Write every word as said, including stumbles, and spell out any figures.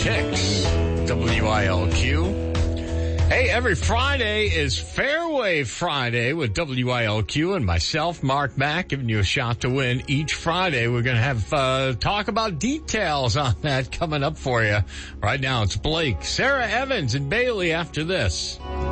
Tix, W I L Q. Hey, every Friday is Fairway Friday with W I L Q and myself, Mark Mack, giving you a shot to win each Friday. We're going to have uh talk about details on that coming up for you. Right now, it's Blake, Sarah Evans, and Bailey after this.